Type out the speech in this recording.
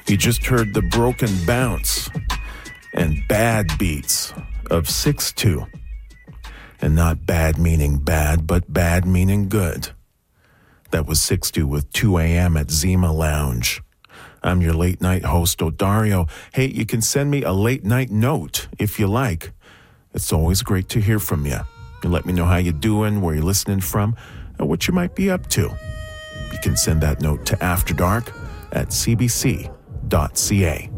You just heard the broken bounce and bad beats of 6-2. And not bad meaning bad, but bad meaning good. That was 6-2 with 2 a.m. at Zima Lounge. I'm your late night host, Odario. Hey, you can send me a late night note if you like. It's always great to hear from you. You let me know how you're doing, where you're listening from, and what you might be up to. You can send that note to afterdark@cbc.ca.